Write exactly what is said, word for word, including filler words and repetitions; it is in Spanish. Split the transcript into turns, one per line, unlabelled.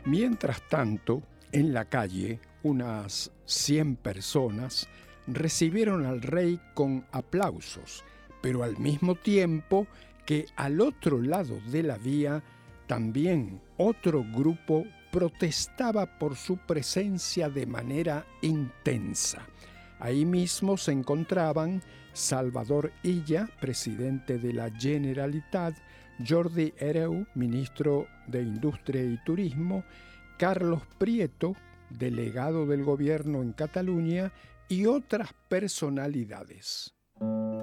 Mientras tanto, en la calle, unas cien personas recibieron al rey con aplausos, pero al mismo tiempo que al otro lado de la vía también otro grupo protestaba por su presencia de manera intensa. Ahí mismo se encontraban Salvador Illa, presidente de la Generalitat, Jordi Hereu, ministro de Industria y Turismo, Carlos Prieto, delegado del gobierno en Cataluña, y otras personalidades.